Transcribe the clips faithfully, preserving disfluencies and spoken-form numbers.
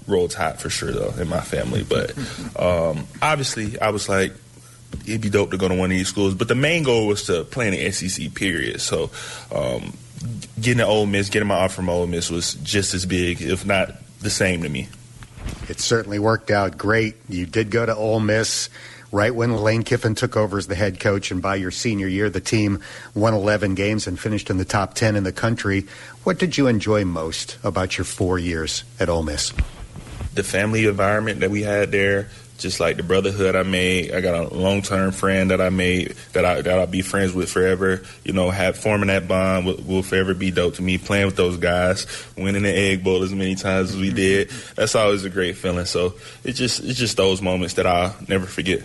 Roll Tide for sure, though, in my family. But um, obviously, I was like, it'd be dope to go to one of these schools. But the main goal was to play in the S E C, period. So um, getting to Ole Miss, getting my offer from Ole Miss was just as big, if not the same to me. It certainly worked out great. You did go to Ole Miss right when Lane Kiffin took over as the head coach, and by your senior year, the team won eleven games and finished in the top ten in the country. What did you enjoy most about your four years at Ole Miss? The family environment that we had there, just like the brotherhood I made. I got a long-term friend that I made that, I, that I'll be friends with forever. You know, have forming that bond will, will forever be dope to me. Playing with those guys, winning the Egg Bowl as many times as we did, that's always a great feeling. So it's just it's just those moments that I'll never forget.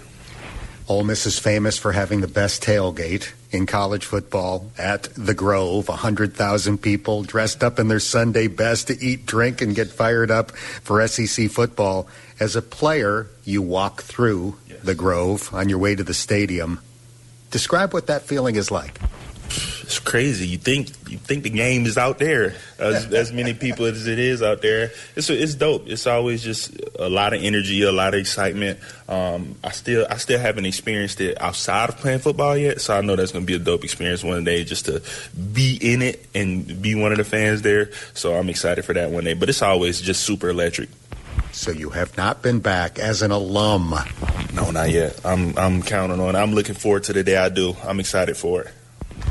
Ole Miss is famous for having the best tailgate in college football at the Grove. one hundred thousand people dressed up in their Sunday best to eat, drink, and get fired up for S E C football. As a player, you walk through yes. the Grove on your way to the stadium. Describe what that feeling is like. It's crazy. You think you think the game is out there, as, as many people as it is out there. It's it's dope. It's always just a lot of energy, a lot of excitement. Um, I still I still haven't experienced it outside of playing football yet, so I know that's going to be a dope experience one day, just to be in it and be one of the fans there. So I'm excited for that one day. But it's always just super electric. So you have not been back as an alum? No, not yet. I'm I'm counting on it. I'm looking forward to the day I do. I'm excited for it.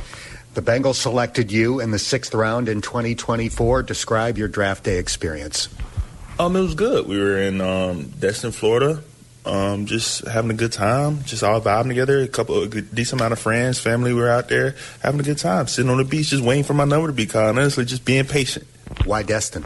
The Bengals selected you in the sixth round in twenty twenty-four. Describe your draft day experience. Um, it was good. We were in um, Destin, Florida, um, just having a good time, just all vibing together. A couple, a good, decent amount of friends, family. We were out there having a good time, sitting on the beach, just waiting for my number to be called. Honestly, just being patient. Why Destin?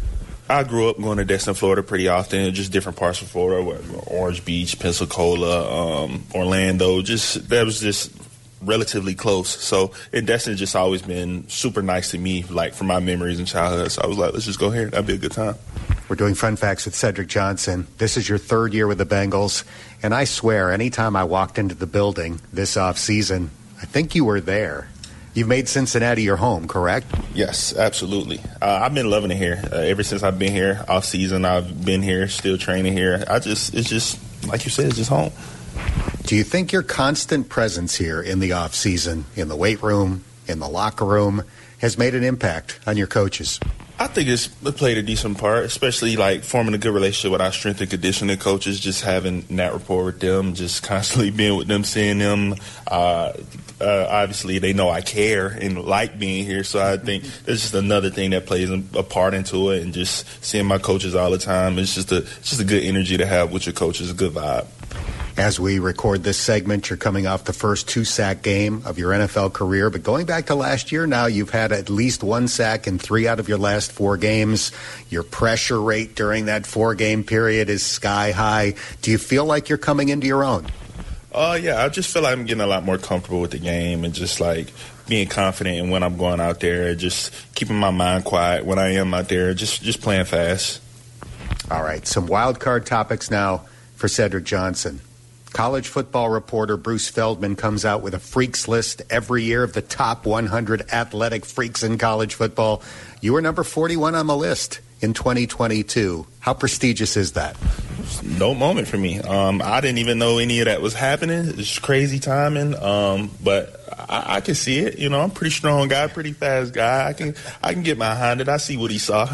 I grew up going to Destin, Florida pretty often, just different parts of Florida, Orange Beach, Pensacola, um, Orlando. Just that was just relatively close. So, and Destin has just always been super nice to me, like from my memories in childhood. So I was like, let's just go here. That'd be a good time. We're doing Fun Facts with Cedric Johnson. This is your third year with the Bengals. And I swear, anytime I walked into the building this offseason, I think you were there. You've made Cincinnati your home, correct? Yes, absolutely. Uh, I've been loving it here. Uh, ever since I've been here, off season, I've been here, still training here. I just, it's just, like you said, it's just home. Do you think your constant presence here in the off season, in the weight room, in the locker room, has made an impact on your coaches? I think it's played a decent part, especially like forming a good relationship with our strength and conditioning coaches, just having that rapport with them, just constantly being with them, seeing them. Uh, uh, obviously, they know I care and like being here, so I think it's just another thing that plays a part into it, and just seeing my coaches all the time. It's just a, it's just a good energy to have with your coaches, a good vibe. As we record this segment, you're coming off the first two-sack game of your N F L career. But going back to last year now, you've had at least one sack in three out of your last four games. Your pressure rate during that four-game period is sky high. Do you feel like you're coming into your own? Uh, yeah, I just feel like I'm getting a lot more comfortable with the game and just, like, being confident in when I'm going out there, just keeping my mind quiet when I am out there, just, just playing fast. All right, some wild card topics now for Cedric Johnson. College football reporter Bruce Feldman comes out with a freaks list every year of the top one hundred athletic freaks in college football. You were number forty-one on the list in twenty twenty-two. How prestigious is that? No moment for me. Um, I didn't even know any of that was happening. It's crazy timing, um, but I, I can see it. You know, I'm a pretty strong guy, pretty fast guy. I can I can get behind it. I see what he saw.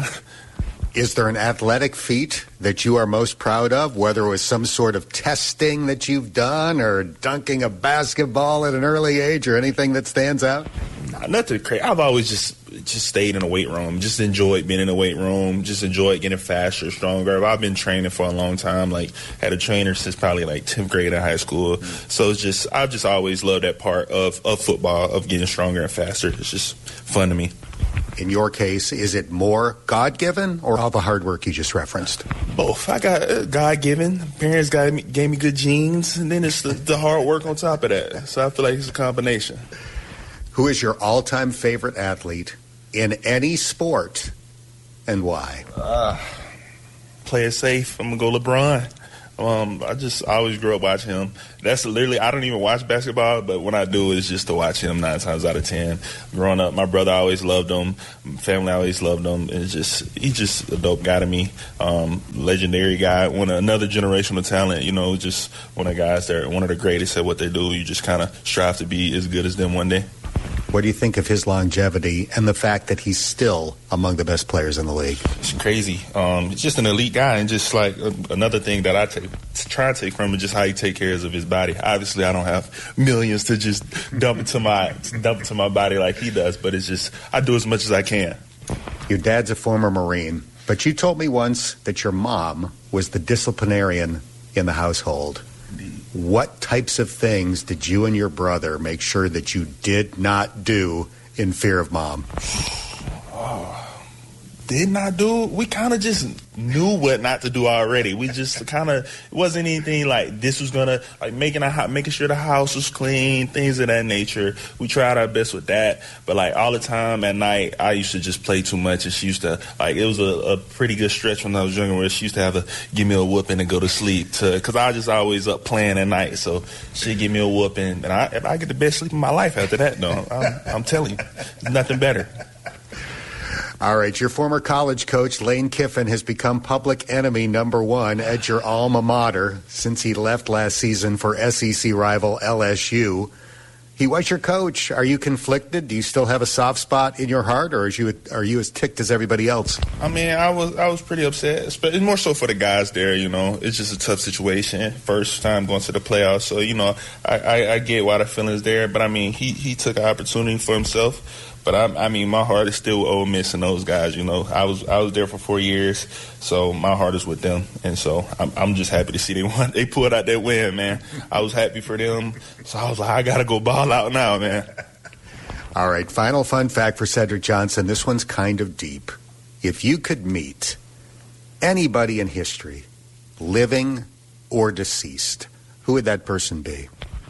Is there an athletic feat that you are most proud of, whether it was some sort of testing that you've done or dunking a basketball at an early age or anything that stands out? Nah, nothing crazy. I've always just just stayed in a weight room, just enjoyed being in a weight room, just enjoyed getting faster, stronger. I've been training for a long time, like had a trainer since probably like tenth grade in high school. Mm-hmm. So it's just, I've just always loved that part of, of football, of getting stronger and faster. It's just fun to me. In your case, is it more God-given or all the hard work you just referenced? Both. I got uh, God-given. Parents got me, gave me good genes, and then it's the, the hard work on top of that. So I feel like it's a combination. Who is your all-time favorite athlete in any sport, and why? Uh, play it safe. I'm going to go LeBron. Um, I just I always grew up watching him. That's literally, I don't even watch basketball, but when I do, it's just to watch him nine times out of ten. Growing up, my brother always loved him. Family always loved him. It's just, he's just a dope guy to me. Um, legendary guy, one of another generational talent, you know, just one of the guys that are one of the greatest at what they do. You just kind of strive to be as good as them one day. What do you think of his longevity and the fact that he's still among the best players in the league? It's crazy. Um, he's just an elite guy, and just like uh, another thing that I take, try to take from him is just how he takes care of his body. Obviously, I don't have millions to just dump into my dump into my body like he does, but it's just I do as much as I can. Your dad's a former Marine, but you told me once that your mom was the disciplinarian in the household. What types of things did you and your brother make sure that you did not do in fear of mom? Oh, did not do? We kind of just knew what not to do already. We just kind of, it wasn't anything like this was going to, like making a, making sure the house was clean, things of that nature. We tried our best with that. But like all the time at night, I used to just play too much. And she used to, like, it was a, a pretty good stretch when I was younger where she used to have to give me a whooping and go to sleep. to Because I was just always up playing at night. So she'd give me a whooping. And I, and I get the best sleep of my life after that, though. I'm, I'm telling you, nothing better. All right, your former college coach, Lane Kiffin, has become public enemy number one at your alma mater since he left last season for S E C rival L S U. He was your coach. Are you conflicted? Do you still have a soft spot in your heart, or are you, are you as ticked as everybody else? I mean, I was I was pretty upset. It's more so for the guys there, you know. It's just a tough situation. First time going to the playoffs. So, you know, I, I, I get why the feeling's there. But, I mean, he, he took an opportunity for himself. But I, I mean, my heart is still with Ole Miss and those guys. You know, I was I was there for four years, so my heart is with them, and so I'm, I'm just happy to see they won. They pulled out that win, man. I was happy for them, so I was like, I gotta go ball out now, man. All right, final fun fact for Cedric Johnson. This one's kind of deep. If you could meet anybody in history, living or deceased, who would that person be?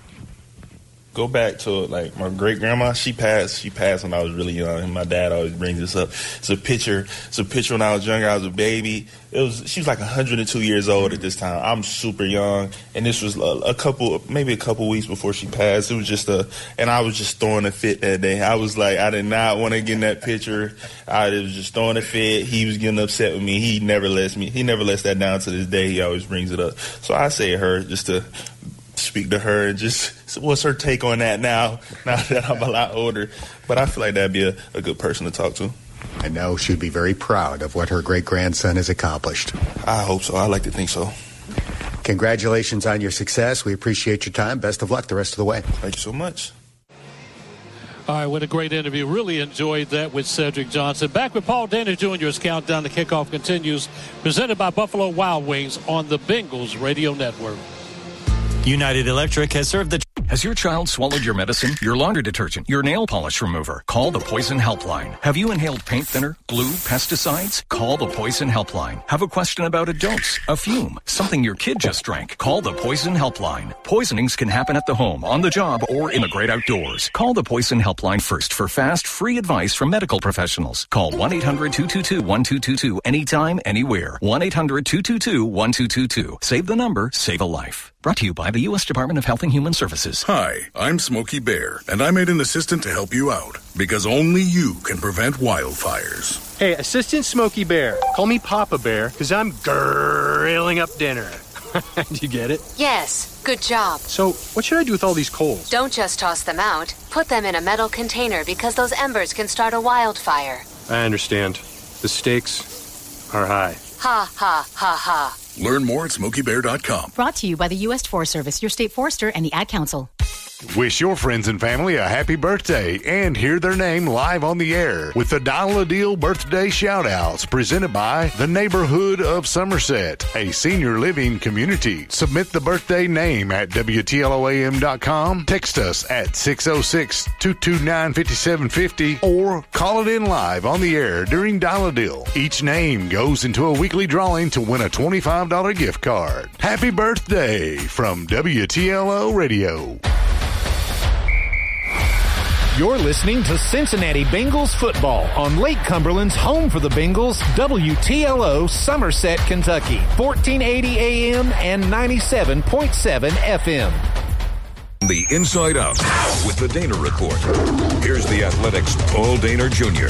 Go back to like my great grandma. She passed. She passed when I was really young. And my dad always brings this up. It's a picture. It's a picture when I was younger. I was a baby. It was. She was like one hundred two years old at this time. I'm super young, and this was a, a couple, maybe a couple weeks before she passed. It was just a, and I was just throwing a fit that day. I was like, I did not want to get in that picture. I was just throwing a fit. He was getting upset with me. He never lets me. He never lets that down to this day. He always brings it up. So I say her just to speak to her and just what's her take on that now now that I'm a lot older. But I feel like that'd be a, a good person to talk to. I know she'd be very proud of what her great-grandson has accomplished. I hope so. I like to think so. Congratulations on your success. We appreciate your time. Best of luck the rest of the way. Thank you so much. All right, what a great interview. Really enjoyed that with Cedric Johnson. Back with Paul Daniels Junior's Countdown to Kickoff continues, presented by Buffalo Wild Wings on the Bengals Radio Network. United Electric has served the... Has your child swallowed your medicine, your laundry detergent, your nail polish remover? Call the Poison Helpline. Have you inhaled paint thinner, glue, pesticides? Call the Poison Helpline. Have a question about a dose, a fume, something your kid just drank? Call the Poison Helpline. Poisonings can happen at the home, on the job, or in the great outdoors. Call the Poison Helpline first for fast, free advice from medical professionals. Call one eight hundred two two two one two two two anytime, anywhere. one eight hundred two two two one two two two. Save the number, save a life. Brought to you by the U S Department of Health and Human Services. Hi, I'm Smokey Bear, and I made an assistant to help you out, because only you can prevent wildfires. Hey, Assistant Smokey Bear, call me Papa Bear, because I'm grilling up dinner. Do you get it? Yes, good job. So, what should I do with all these coals? Don't just toss them out. Put them in a metal container, because those embers can start a wildfire. I understand. The stakes are high. Ha, ha, ha, ha. Learn more at smokey bear dot com. Brought to you by the U S Forest Service, your state forester, and the Ad Council. Wish your friends and family a happy birthday and hear their name live on the air with the Dollar a Deal birthday shout-outs presented by the Neighborhood of Somerset, a senior living community. Submit the birthday name at W T L O A M dot com, text us at six oh six, two two nine, five seven five oh, or call it in live on the air during Dollar Deal. Each name goes into a weekly drawing to win a twenty-five dollars gift card. Happy birthday from W T L O Radio. You're listening to Cincinnati Bengals football on Lake Cumberland's home for the Bengals, W T L O, Somerset, Kentucky, fourteen eighty A M and ninety-seven point seven F M. The Inside Out with the Dana Report. Here's the Athletics' Paul Dehner Junior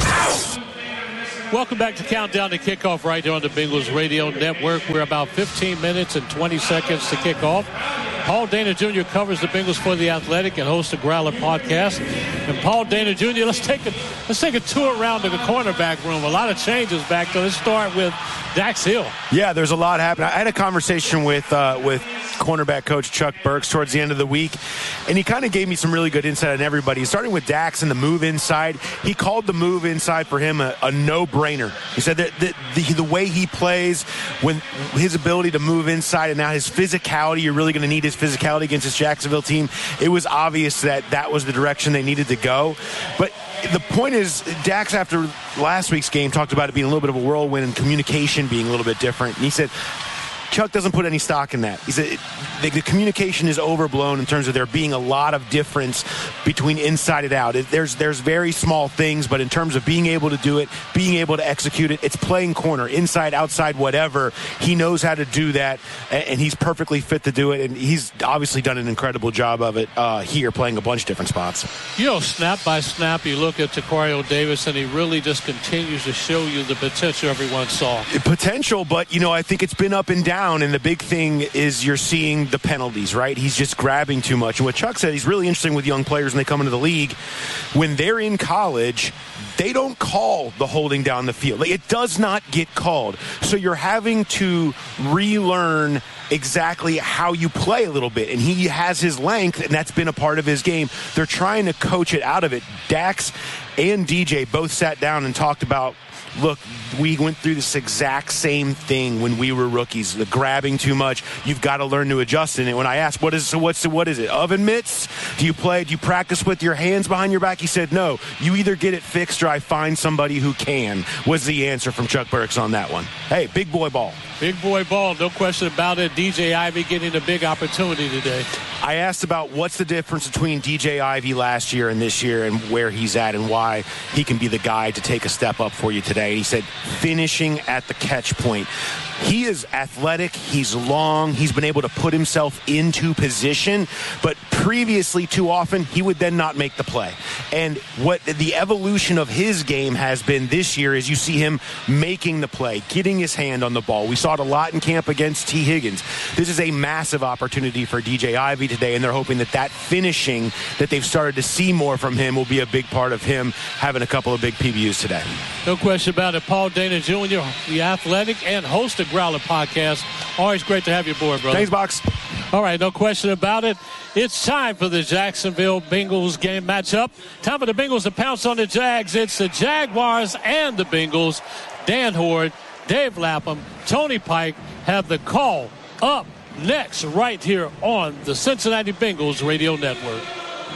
Welcome back to Countdown to Kickoff right here on the Bengals Radio Network. We're about fifteen minutes and twenty seconds to kick off. Paul Dehner Junior covers the Bengals for The Athletic and hosts the Growler podcast. And Paul Dehner Junior, let's take a let's take a tour around the cornerback room. A lot of changes back there. Let's start with Dax Hill. Yeah, there's a lot happening. I had a conversation with uh, with cornerback coach Chuck Burks towards the end of the week, and he kind of gave me some really good insight on everybody. Starting with Dax and the move inside, he called the move inside for him a, a no-brainer. He said that the, the, the way he plays, when his ability to move inside and now his physicality, you're really going to need his physicality against this Jacksonville team. It was obvious that that was the direction they needed to go. But the point is, Dax, after last week's game, talked about it being a little bit of a whirlwind and communication being a little bit different. And he said, Chuck doesn't put any stock in that. He said the, the communication is overblown in terms of there being a lot of difference between inside and out. It, there's there's very small things, but in terms of being able to do it, being able to execute it, it's playing corner, inside, outside, whatever. He knows how to do that, and, and he's perfectly fit to do it. And he's obviously done an incredible job of it uh, here, playing a bunch of different spots. You know, snap by snap, you look at Taquario Davis, and he really just continues to show you the potential everyone saw. Potential, but, you know, I think it's been up and down. And the big thing is you're seeing the penalties, right? He's just grabbing too much. And what Chuck said, he's really interesting with young players when they come into the league. When they're in college, they don't call the holding down the field. Like, it does not get called. So you're having to relearn exactly how you play a little bit. And he has his length, and that's been a part of his game. They're trying to coach it out of it. Dax and D J both sat down and talked about, look, we went through this exact same thing when we were rookies. The grabbing too much. You've got to learn to adjust in it. When I asked, what is so what's what is it? Oven mitts? Do you play? Do you practice with your hands behind your back? He said, no. You either get it fixed or I find somebody who can, was the answer from Chuck Burks on that one. Hey, big boy ball. Big boy ball, no question about it. D J Ivey getting a big opportunity today. I asked about what's the difference between D J Ivey last year and this year and where he's at and why he can be the guy to take a step up for you today. And he said finishing at the catch point. He is athletic. He's long. He's been able to put himself into position. But previously, too often, he would then not make the play. And what the evolution of his game has been this year is you see him making the play, getting his hand on the ball. We saw it a lot in camp against T. Higgins. This is a massive opportunity for D J Ivey today, and they're hoping that that finishing that they've started to see more from him will be a big part of him having a couple of big P B Us today. No question about it. Paul Dehner Junior, the Athletic and host of Growler podcast. Always great to have you aboard, brother. Thanks, Box. All right, no question about it. It's time for the Jacksonville Bengals game matchup. Time for the Bengals to pounce on the Jags. It's the Jaguars and the Bengals. Dan Hoard, Dave Lapham, Tony Pike have the call up next right here on the Cincinnati Bengals Radio Network.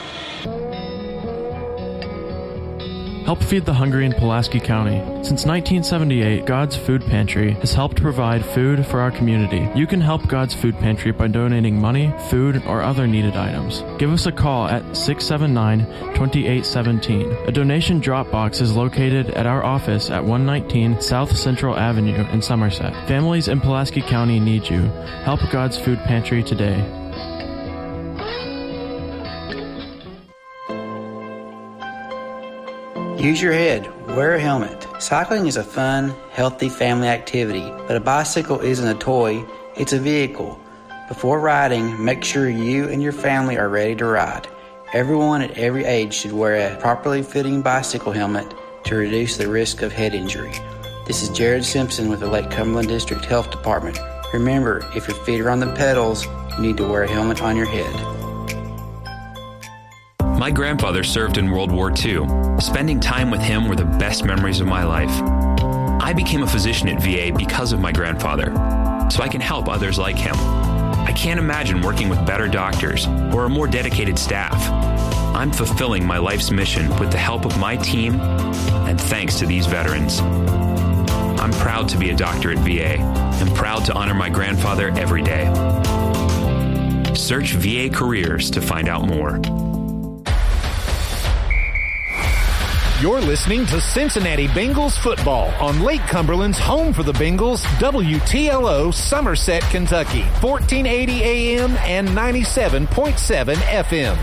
Help feed the hungry in Pulaski County. Since nineteen seventy-eight, God's Food Pantry has helped provide food for our community. You can help God's Food Pantry by donating money, food, or other needed items. Give us a call at six seven nine, two eight one seven. A donation drop box is located at our office at one nineteen South Central Avenue in Somerset. Families in Pulaski County need you. Help God's Food Pantry today. Use your head. Wear a helmet. Cycling is a fun, healthy family activity, but a bicycle isn't a toy, it's a vehicle. Before riding, make sure you and your family are ready to ride. Everyone at every age should wear a properly fitting bicycle helmet to reduce the risk of head injury. This is Jared Simpson with the Lake Cumberland District Health Department. Remember, if your feet are on the pedals, you need to wear a helmet on your head. My grandfather served in World War Two. Spending time with him were the best memories of my life. I became a physician at V A because of my grandfather, so I can help others like him. I can't imagine working with better doctors or a more dedicated staff. I'm fulfilling my life's mission with the help of my team and thanks to these veterans. I'm proud to be a doctor at V A and proud to honor my grandfather every day. Search V A Careers to find out more. You're listening to Cincinnati Bengals football on Lake Cumberland's home for the Bengals, W T L O, Somerset, Kentucky, fourteen eighty A M and ninety-seven point seven F M.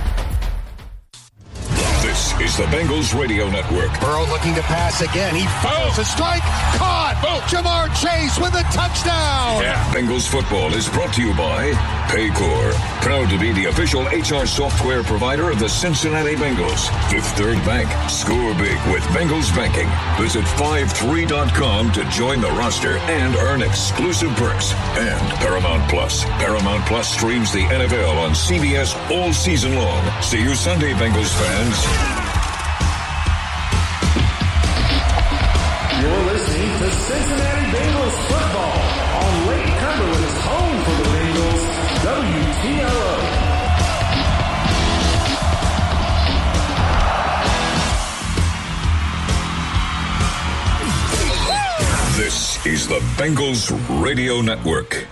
This is the Bengals Radio Network. Burrow looking to pass again. He fires a strike. Caught. Boom. Jamar Chase with a touchdown. Yeah. Bengals football is brought to you by Paycor. Proud to be the official H R software provider of the Cincinnati Bengals. Fifth Third Bank. Score big with Bengals banking. Visit five three dot com to join the roster and earn exclusive perks. And Paramount Plus. Paramount Plus streams the N F L on C B S all season long. See you Sunday, Bengals fans. You're listening to Cincinnati Bengals football on Lake Cumberland's home for the Bengals, W T L O. This is the Bengals Radio Network.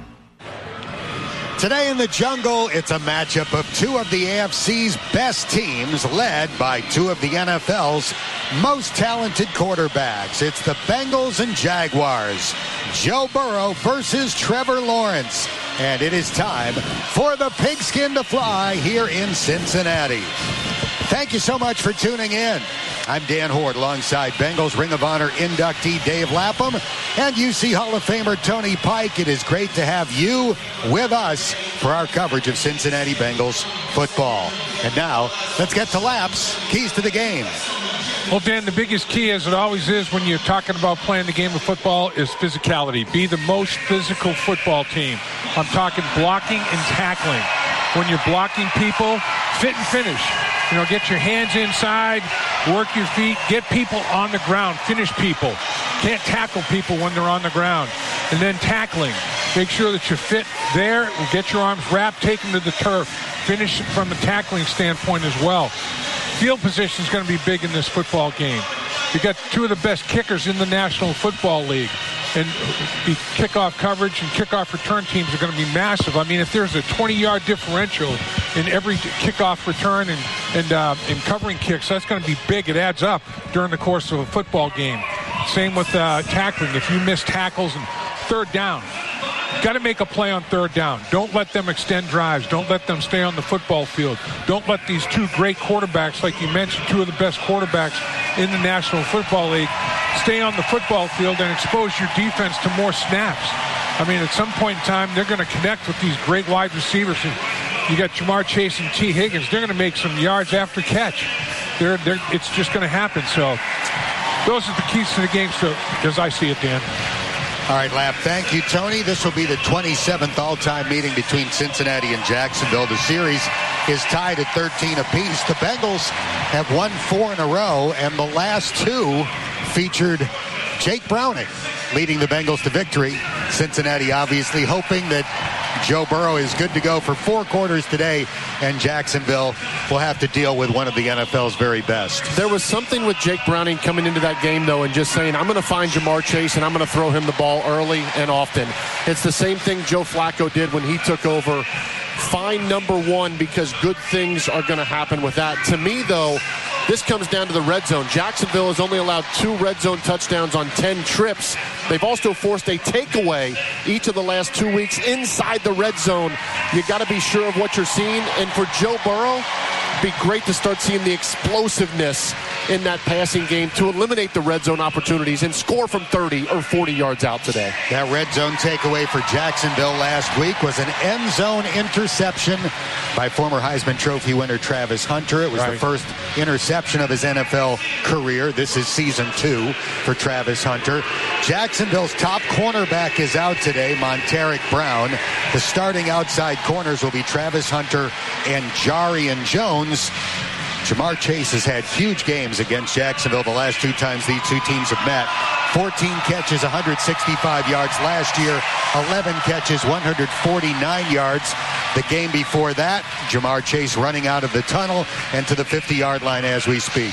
Today in the jungle, it's a matchup of two of the A F C's best teams, led by two of the N F L's most talented quarterbacks. It's the Bengals and Jaguars. Joe Burrow versus Trevor Lawrence. And it is time for the pigskin to fly here in Cincinnati. Thank you so much for tuning in. I'm Dan Horde alongside Bengals Ring of Honor inductee Dave Lapham and U C Hall of Famer Tony Pike. It is great to have you with us for our coverage of Cincinnati Bengals football. And now, let's get to Laps, keys to the game. Well, Dan, the biggest key, as it always is when you're talking about playing the game of football, is physicality. Be the most physical football team. I'm talking blocking and tackling. When you're blocking people, fit and finish. You know, get your hands inside, work your feet, get people on the ground, finish people. Can't tackle people when they're on the ground. And then tackling. Make sure that you're fit there, get your arms wrapped, take them to the turf. Finish from a tackling standpoint as well. Field position is going to be big in this football game. You got two of the best kickers in the National Football League. And the kickoff coverage and kickoff return teams are going to be massive. I mean, if there's a twenty-yard differential in every kickoff return and, and, uh, and covering kicks, that's going to be big. It adds up during the course of a football game. Same with uh, tackling. If you miss tackles and third down, you've got to make a play on third down. Don't let them extend drives. Don't let them stay on the football field. Don't let these two great quarterbacks, like you mentioned, two of the best quarterbacks in the National Football League, stay on the football field and expose your defense to more snaps. I mean, at some point in time, they're going to connect with these great wide receivers. You got Jamar Chase and T. Higgins. They're going to make some yards after catch. They're, they're, it's just going to happen. So those are the keys to the game, so, as I see it, Dan. All right, Lap. Thank you, Tony. This will be the twenty-seventh all-time meeting between Cincinnati and Jacksonville. The series is tied at thirteen apiece. The Bengals have won four in a row, and the last two featured Jake Browning leading the Bengals to victory. Cincinnati obviously hoping that Joe Burrow is good to go for four quarters today, and Jacksonville will have to deal with one of the N F L's very best. There was something with Jake Browning coming into that game, though, and just saying, I'm going to find Jamar Chase, and I'm going to throw him the ball early and often. It's the same thing Joe Flacco did when he took over. Find number one, because good things are going to happen with that. To me, though, this comes down to the red zone. Jacksonville has only allowed two red zone touchdowns on ten trips. They've also forced a takeaway each of the last two weeks inside the red zone. You got to be sure of what you're seeing. And for Joe Burrow, it'd be great to start seeing the explosiveness in that passing game to eliminate the red zone opportunities and score from thirty or forty yards out today. That red zone takeaway for Jacksonville last week was an end zone interception by former Heisman Trophy winner Travis Hunter. It was right. the first interception of his N F L career. This is season two for Travis Hunter. Jacksonville's top cornerback is out today, Montaric Brown. The starting outside corners will be Travis Hunter and Jarian Jones. Jamar Chase has had huge games against Jacksonville the last two times these two teams have met. fourteen catches, one hundred sixty-five yards last year. eleven catches, one hundred forty-nine yards. The game before that, Jamar Chase running out of the tunnel and to the fifty-yard line as we speak.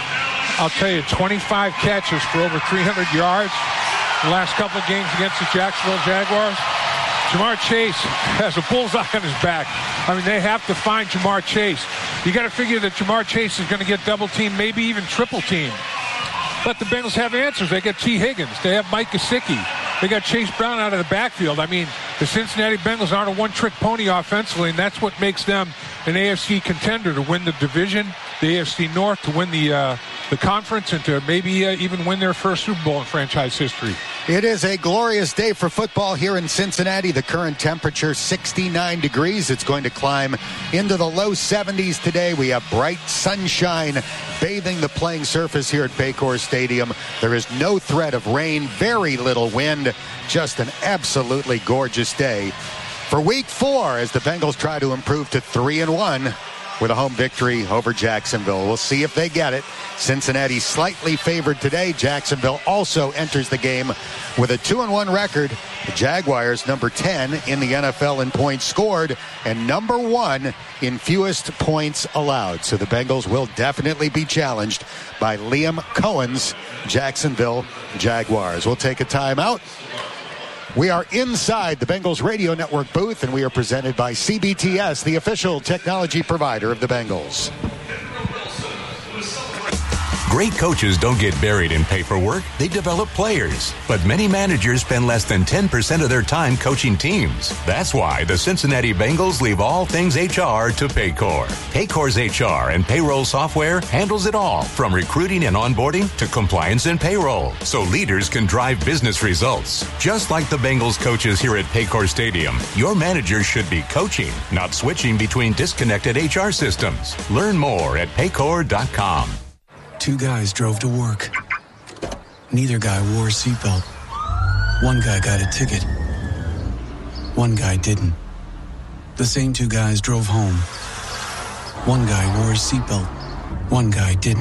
I'll tell you, twenty-five catches for over three hundred yards the last couple of games against the Jacksonville Jaguars. Jamar Chase has a bullseye on his back. I mean, they have to find Jamar Chase. You got to figure that Jamar Chase is going to get double-teamed, maybe even triple-teamed. Let the Bengals have answers. They got T. Higgins. They have Mike Gesicki. They got Chase Brown out of the backfield. I mean, the Cincinnati Bengals aren't a one-trick pony offensively, and that's what makes them an A F C contender to win the division, the A F C North, to win the uh, the conference, and to maybe uh, even win their first Super Bowl in franchise history. It is a glorious day for football here in Cincinnati. The current temperature, sixty-nine degrees. It's going to climb into the low seventies today. We have bright sunshine bathing the playing surface here at Paycor Stadium. There is no threat of rain, very little wind, just an absolutely gorgeous day for week four as the Bengals try to improve to three and one with a home victory over Jacksonville. We'll see if they get it. Cincinnati slightly favored today. Jacksonville also enters the game with a two and one record. The Jaguars number ten in the N F L in points scored and number one in fewest points allowed. So the Bengals will definitely be challenged by Liam Cohen's Jacksonville Jaguars. We'll take a timeout. We are inside the Bengals Radio Network booth, and we are presented by C B T S, the official technology provider of the Bengals. Great coaches don't get buried in paperwork. They develop players. But many managers spend less than ten percent of their time coaching teams. That's why the Cincinnati Bengals leave all things H R to Paycor. Paycor's H R and payroll software handles it all, from recruiting and onboarding to compliance and payroll, so leaders can drive business results. Just like the Bengals coaches here at Paycor Stadium, your manager should be coaching, not switching between disconnected H R systems. Learn more at paycor dot com. Two guys drove to work. Neither guy wore a seatbelt. One guy got a ticket. One guy didn't. The same two guys drove home. One guy wore a seatbelt. One guy didn't.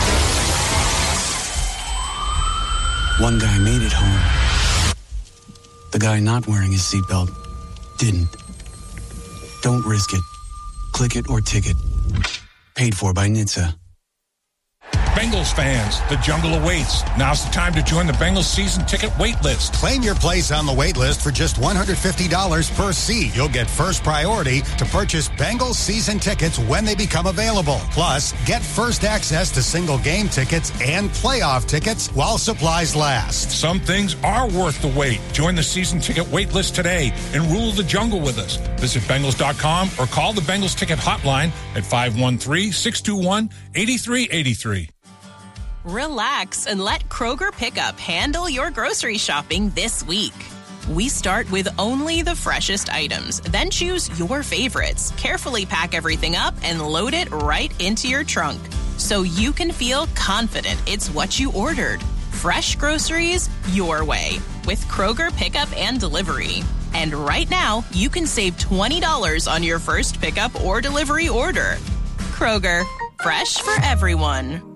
One guy made it home. The guy not wearing his seatbelt didn't. Don't risk it. Click it or ticket. Paid for by N H T S A. Bengals fans, the jungle awaits. Now's the time to join the Bengals season ticket wait list. Claim your place on the wait list for just one hundred fifty dollars per seat. You'll get first priority to purchase Bengals season tickets when they become available. Plus, get first access to single game tickets and playoff tickets while supplies last. Some things are worth the wait. Join the season ticket wait list today and rule the jungle with us. Visit Bengals dot com or call the Bengals ticket hotline at five one three, six two one, eight three eight three. Relax and let Kroger Pickup handle your grocery shopping this week. We start with only the freshest items, then choose your favorites, carefully pack everything up, and load it right into your trunk so you can feel confident it's what you ordered. Fresh groceries your way with Kroger Pickup and Delivery. And right now, you can save twenty dollars on your first pickup or delivery order. Kroger, fresh for everyone.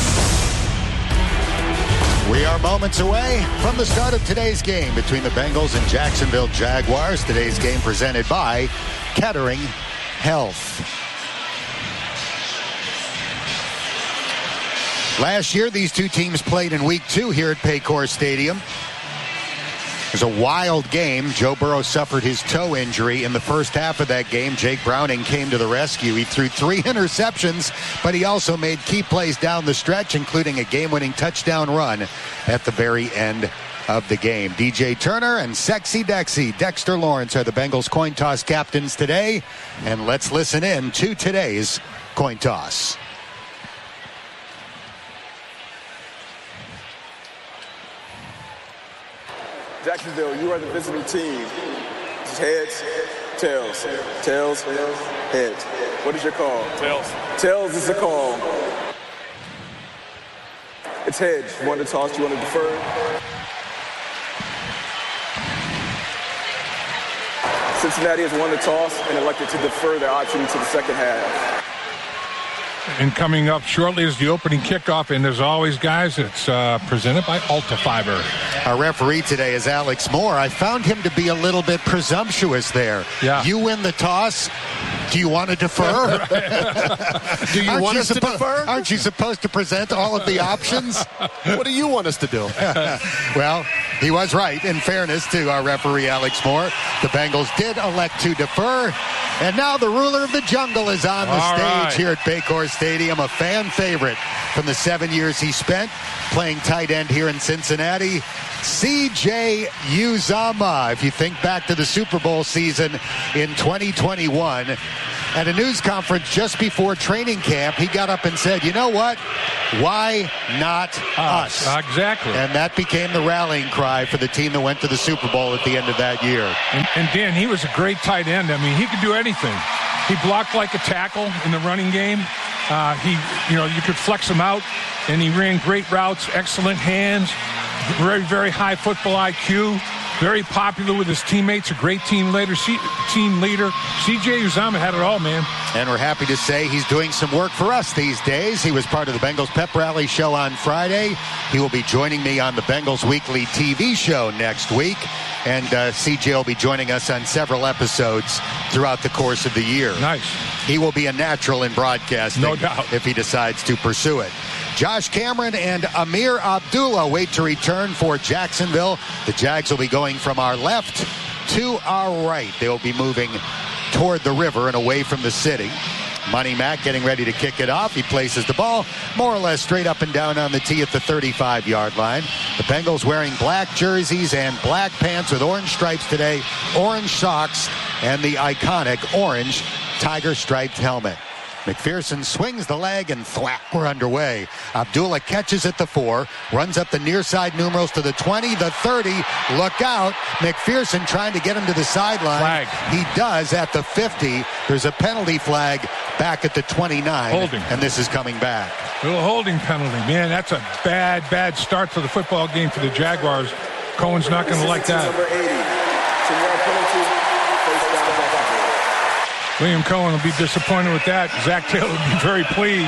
We are moments away from the start of today's game between the Bengals and Jacksonville Jaguars. Today's game presented by Kettering Health. Last year, these two teams played in week two here at Paycor Stadium. It was a wild game. Joe Burrow suffered his toe injury in the first half of that game. Jake Browning came to the rescue. He threw three interceptions, but he also made key plays down the stretch, including a game-winning touchdown run at the very end of the game. D J Turner and Sexy Dexy Dexter Lawrence are the Bengals coin toss captains today, and let's listen in to today's coin toss. Jacksonville, you are the visiting team. It's heads, tails, tails, heads. What is your call? Tails. Tails is the call. It's heads. You want to toss, you want to defer? Cincinnati has won the toss and elected to defer their option to the second half. And coming up shortly is the opening kickoff, and as always, guys, it's uh, presented by Altafiber. Our referee today is Alex Moore. I found him to be a little bit presumptuous there. Yeah. You win the toss. Do you want to defer? Do you aren't want you us to suppo- defer? Aren't you supposed to present all of the options? What do you want us to do? Well, he was right. In fairness to our referee, Alex Moore, the Bengals did elect to defer. And now the ruler of the jungle is on the All stage right. here at Paycor Stadium, a fan favorite from the seven years he spent playing tight end here in Cincinnati. C J Uzomah, if you think back to the Super Bowl season in twenty twenty-one, at a news conference just before training camp, he got up and said, you know what? Why not us? Uh, exactly. And that became the rallying cry for the team that went to the Super Bowl at the end of that year. And, and Dan, he was a great tight end. I mean, he could do anything. He blocked like a tackle in the running game. Uh, he, you know, you could flex him out, and he ran great routes, excellent hands, very, very high football I Q, very popular with his teammates, a great team leader. C- team leader. C J Uzomah had it all, man. And we're happy to say he's doing some work for us these days. He was part of the Bengals Pep Rally show on Friday. He will be joining me on the Bengals Weekly T V show next week. And uh, C J will be joining us on several episodes throughout the course of the year. Nice. He will be a natural in broadcasting. No doubt. If he decides to pursue it. Josh Cameron and Amir Abdullah wait to return for Jacksonville. The Jags will be going from our left to our right. They'll be moving toward the river and away from the city. Money Mack getting ready to kick it off. He places the ball more or less straight up and down on the tee at the thirty-five-yard line. The Bengals wearing black jerseys and black pants with orange stripes today, orange socks, and the iconic orange tiger striped helmet. McPherson swings the leg and thwack, we're underway. Abdullah catches at the four, runs up the near side numerals to the twenty, the thirty. Look out. McPherson trying to get him to the sideline. Flag. He does at the fifty. There's a penalty flag back at the twenty-nine. Holding. And this is coming back. A little holding penalty. Man, that's a bad, bad start for the football game for the Jaguars. Cohen's not going to like that. Number eighty. Ten-yard penalty. Face down, Jacksonville. William Cohen will be disappointed with that. Zach Taylor will be very pleased.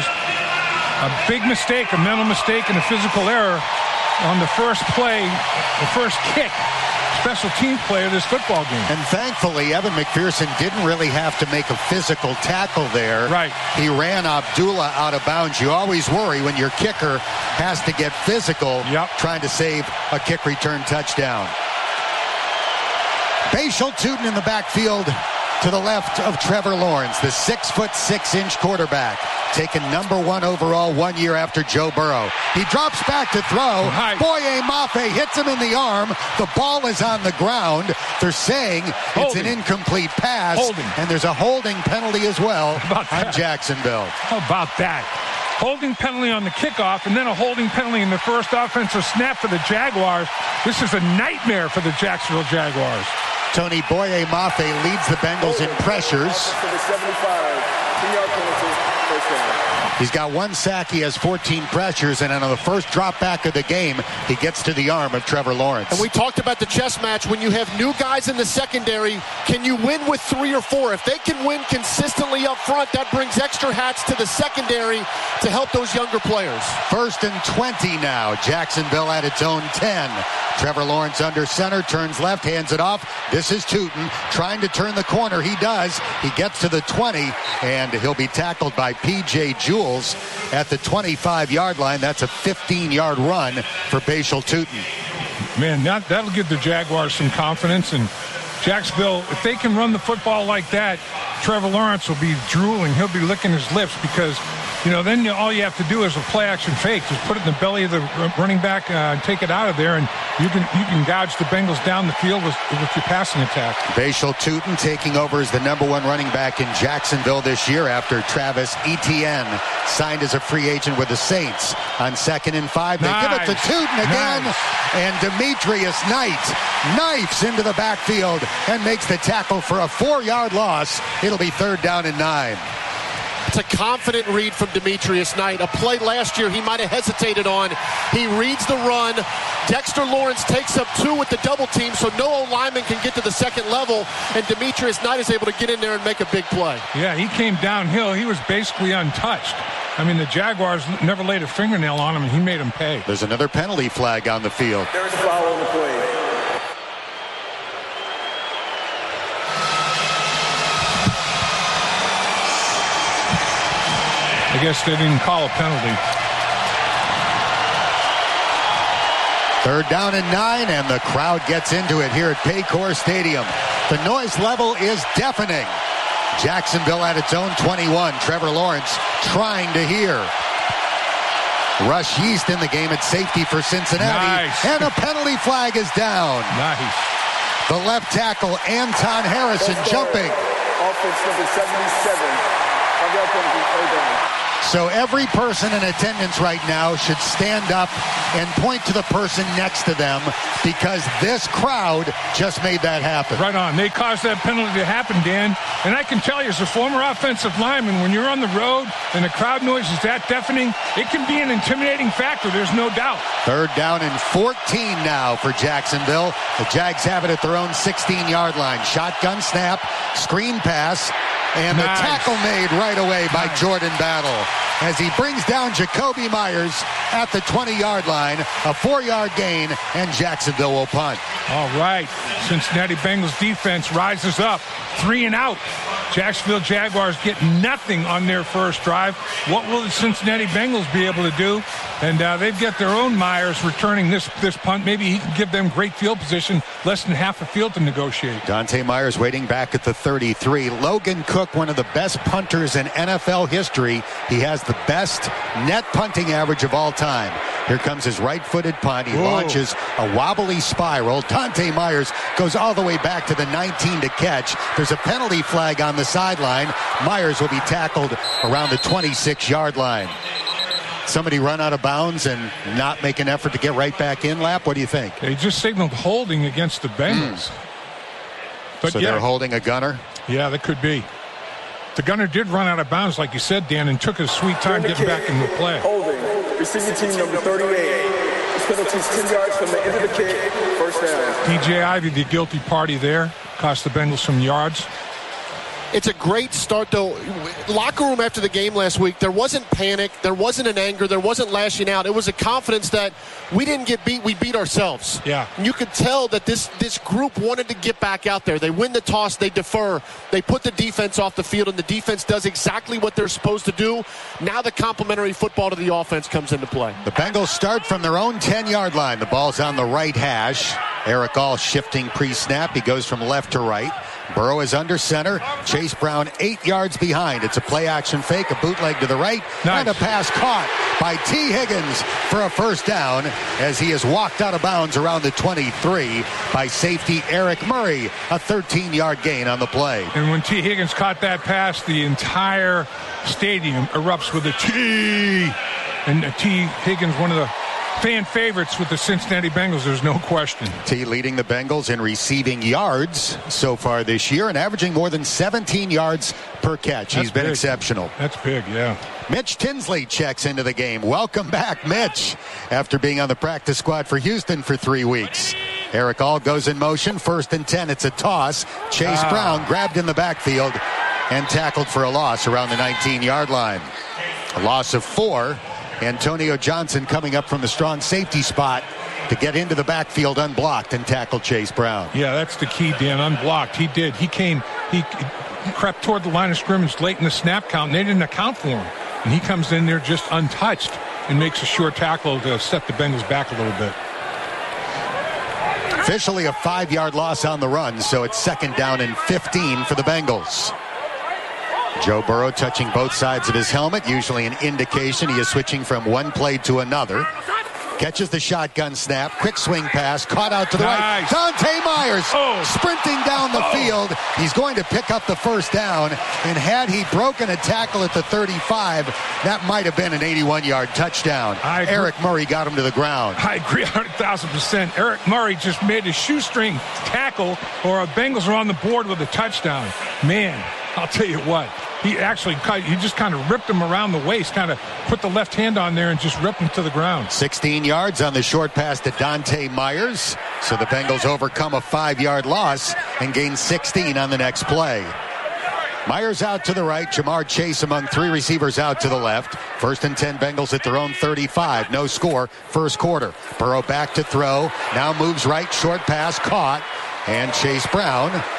A big mistake, a mental mistake, and a physical error on the first play, the first kick, special teams play of this football game. And thankfully, Evan McPherson didn't really have to make a physical tackle there. Right. He ran Abdullah out of bounds. You always worry when your kicker has to get physical Yep. trying to save a kick return touchdown. Bashal Tootin in the backfield to the left of Trevor Lawrence, the six foot six inch quarterback, taken number one overall one year after Joe Burrow. He drops back to throw. Right. Boye Mafe hits him in the arm. The ball is on the ground. They're saying Holding. it's an incomplete pass. Holding. And there's a holding penalty as well How about on that? Jacksonville. How about that? Holding penalty on the kickoff and then a holding penalty in the first offensive snap for the Jaguars. This is a nightmare for the Jacksonville Jaguars. Tony Boye Mafe leads the Bengals in pressures. For the seventy-five. Ten-yard penalty. First down. He's got one sack. He has fourteen pressures. And on the first drop back of the game, he gets to the arm of Trevor Lawrence. And we talked about the chess match. When you have new guys in the secondary, can you win with three or four? If they can win consistently up front, that brings extra hats to the secondary to help those younger players. First and twenty now. Jacksonville at its own ten. Trevor Lawrence under center, turns left, hands it off. This is Tootin trying to turn the corner. He does. He gets to the twenty, and he'll be tackled by P J Jules at the twenty-five-yard line. That's a fifteen-yard run for Bashal Tootin. Man, that, that'll give the Jaguars some confidence. And Jacksonville, if they can run the football like that, Trevor Lawrence will be drooling. He'll be licking his lips because, you know, then all you have to do is a play-action fake. Just put it in the belly of the running back uh, and take it out of there, and you can you can gouge the Bengals down the field with, with your passing attack. Bashal Tootin taking over as the number one running back in Jacksonville this year after Travis Etienne signed as a free agent with the Saints. On second and five, they Nice. give it to Tootin again, Nice. and Demetrius Knight knifes into the backfield and makes the tackle for a four-yard loss. It'll be third down and nine. It's a confident read from Demetrius Knight. A play last year he might have hesitated on. He reads the run. Dexter Lawrence takes up two with the double team, so no lineman can get to the second level, and Demetrius Knight is able to get in there and make a big play. Yeah, he came downhill. He was basically untouched. I mean, the Jaguars never laid a fingernail on him, and he made him pay. There's another penalty flag on the field. There is a foul on the play. I guess they didn't call a penalty. Third down and nine, and the crowd gets into it here at Paycor Stadium. The noise level is deafening. Jacksonville at its own twenty-one. Trevor Lawrence trying to hear. Rush Yeast in the game at safety for Cincinnati. Nice. And a penalty flag is down. Nice. The left tackle, Anton Harrison, jumping. Offense number seventy-seven. So every person in attendance right now should stand up and point to the person next to them because this crowd just made that happen. Right on. They caused that penalty to happen, Dan. And I can tell you, as a former offensive lineman, when you're on the road and the crowd noise is that deafening, it can be an intimidating factor. There's no doubt. Third down and fourteen now for Jacksonville. The Jags have it at their own sixteen-yard line. Shotgun snap, screen pass, and Nice. the tackle made right away by Nice. Jordan Battle as he brings down Jacoby Myers at the twenty-yard line. A four-yard gain, and Jacksonville will punt. All right. Cincinnati Bengals defense rises up. Three and out. Jacksonville Jaguars get nothing on their first drive. What will the Cincinnati Bengals be able to do? And uh, they've got their own Myers returning this, this punt. Maybe he can give them great field position, less than half a field to negotiate. Dante Myers waiting back at the thirty-three. Logan Cook, one of the best punters in N F L history. He has the best net punting average of all time. Here comes his right-footed punt. He Whoa. launches a wobbly spiral. Dante Myers goes all the way back to the nineteen to catch. There's a penalty flag on the sideline. Myers will be tackled around the twenty-six-yard line. Somebody run out of bounds and not make an effort to get right back in, Lap? What do you think? They just signaled holding against the Bengals. Mm. But so yeah, they're holding a gunner? Yeah, that could be. The gunner did run out of bounds, like you said, Dan, and took his sweet time getting back into play. Holding. Receiving team number thirty-eight. This penalty is ten yards from the end of the kick. First down. D J Ivey, the guilty party there, cost the Bengals some yards. It's a great start, though. Locker room after the game last week, there wasn't panic, there wasn't an anger, there wasn't lashing out. It was a confidence that we didn't get beat, we beat ourselves. Yeah. And you could tell that this, this group wanted to get back out there. They win the toss, they defer, they put the defense off the field, and the defense does exactly what they're supposed to do. Now the complementary football to the offense comes into play. The Bengals start from their own ten-yard line. The ball's on the right hash. Eric All shifting pre-snap. He goes from left to right. Burrow is under center. Chase Brown eight yards behind. It's a play-action fake, a bootleg to the right, nice. And a pass caught by T. Higgins for a first down as he is walked out of bounds around the twenty-three by safety Eric Murray. A thirteen-yard gain on the play. And when T. Higgins caught that pass, the entire stadium erupts with a T. And T. Higgins, one of the fan favorites with the Cincinnati Bengals, there's no question. T leading the Bengals in receiving yards so far this year and averaging more than seventeen yards per catch. That's He's been big. exceptional. That's big, yeah. Mitch Tinsley checks into the game. Welcome back, Mitch, after being on the practice squad for Houston for three weeks. Eric All goes in motion. First and ten. It's a toss. Chase Ah. Brown grabbed in the backfield and tackled for a loss around the nineteen-yard line. A loss of four. Antonio Johnson coming up from the strong safety spot to get into the backfield unblocked and tackle Chase Brown. Yeah, that's the key, Dan. Unblocked. He did. He came, he, he crept toward the line of scrimmage late in the snap count, and they didn't account for him. And he comes in there just untouched and makes a short tackle to set the Bengals back a little bit. Officially a five-yard loss on the run, so it's second down and fifteen for the Bengals. Joe Burrow touching both sides of his helmet, usually an indication he is switching from one play to another. Catches the shotgun snap, quick swing pass, caught out to the nice. right. Dante Myers oh. sprinting down the oh. field. He's going to pick up the first down, and had he broken a tackle at the thirty-five, that might have been an eighty-one-yard touchdown. Eric Murray got him to the ground. I agree one hundred thousand percent. Eric Murray just made a shoestring tackle, or a Bengals are on the board with a touchdown. Man, I'll tell you what. He actually cut, he just kind of ripped him around the waist, kind of put the left hand on there and just ripped him to the ground. sixteen yards on the short pass to Dante Myers. So the Bengals overcome a five-yard loss and gain sixteen on the next play. Myers out to the right. Jamar Chase among three receivers out to the left. First and ten Bengals at their own thirty-five. No score. First quarter. Burrow back to throw. Now moves right. Short pass caught. And Chase Brown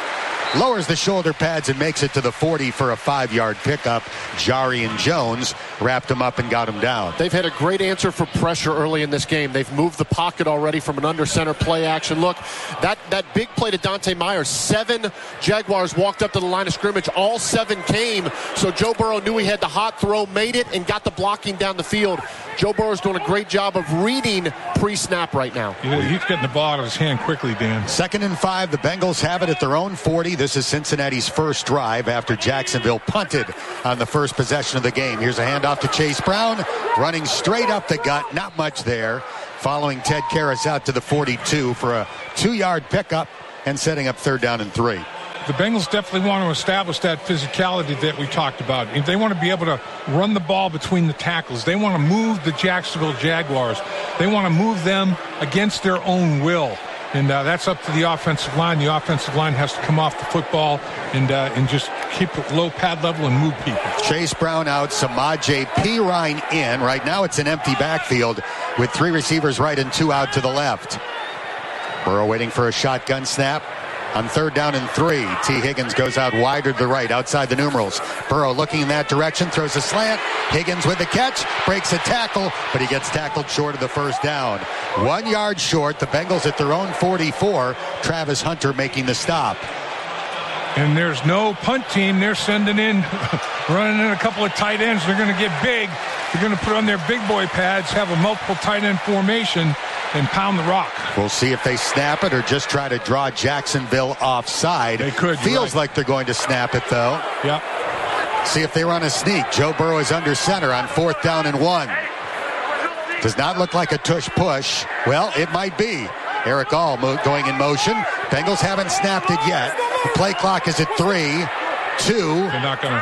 lowers the shoulder pads and makes it to the forty for a five-yard pickup. Jarian Jones wrapped him up and got him down. They've had a great answer for pressure early in this game. They've moved the pocket already from an under center play action. Look, that, that big play to Dante Myers, seven Jaguars walked up to the line of scrimmage. All seven came, so Joe Burrow knew he had the hot throw, made it, and got the blocking down the field. Joe Burrow's doing a great job of reading pre-snap right now. Yeah, he's getting the ball out of his hand quickly, Dan. Second and five. The Bengals have it at their own forty. This is Cincinnati's first drive after Jacksonville punted on the first possession of the game. Here's a handoff to Chase Brown, running straight up the gut. Not much there. Following Ted Karras out to the forty-two for a two-yard pickup and setting up third down and three. The Bengals definitely want to establish that physicality that we talked about. If they want to be able to run the ball between the tackles, they want to move the Jacksonville Jaguars. They want to move them against their own will. And uh, that's up to the offensive line. The offensive line has to come off the football and uh, and just keep it low pad level and move people. Chase Brown out, Samaje Perine in. Right now it's an empty backfield with three receivers right and two out to the left. Burrow waiting for a shotgun snap. On third down and three, T. Higgins goes out wider to the right, outside the numerals. Burrow looking in that direction, throws a slant. Higgins with the catch, breaks a tackle, but he gets tackled short of the first down. One yard short, the Bengals at their own forty-four. Travis Hunter making the stop. And there's no punt team. They're sending in, running in a couple of tight ends. They're going to get big. They're going to put on their big boy pads, have a multiple tight end formation, and pound the rock. We'll see if they snap it or just try to draw Jacksonville offside. They could. Feels right. like they're going to snap it, though. Yep. See if they run a sneak. Joe Burrow is under center on fourth down and one. Does not look like a tush push. Well, it might be. Eric All mo- going in motion. Bengals haven't snapped it yet. The play clock is at three, two. They're not going to.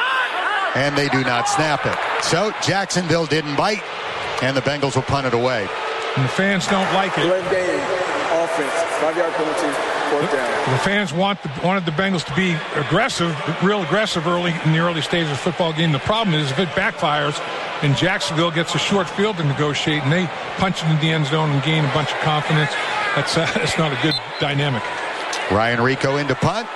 And they do not snap it. So Jacksonville didn't bite, and the Bengals will punt it away. And the fans don't like it. Left game, offense, five-yard penalty, fourth down. The fans want the, wanted the Bengals to be aggressive, real aggressive early in the early stages of the football game. The problem is if it backfires and Jacksonville gets a short field to negotiate and they punch it in the end zone and gain a bunch of confidence, that's, uh, that's not a good dynamic. Ryan Rico into punt.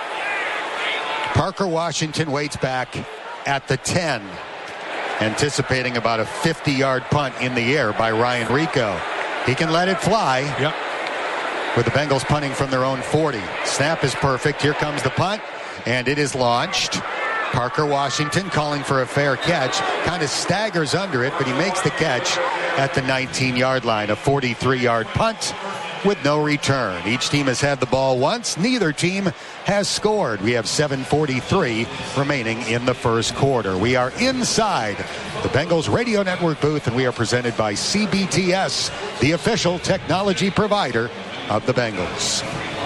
Parker Washington waits back at the ten, anticipating about a fifty-yard punt in the air by Ryan Rico. He can let it fly. Yep. With the Bengals punting from their own forty. Snap is perfect. Here comes the punt, and it is launched. Parker Washington calling for a fair catch. Kind of staggers under it, but he makes the catch at the nineteen-yard line. A forty-three-yard punt with no return. Each team has had the ball once. Neither team has scored. We have seven forty-three remaining in the first quarter. We are inside the Bengals Radio Network booth, and we are presented by C B T S, the official technology provider of the Bengals.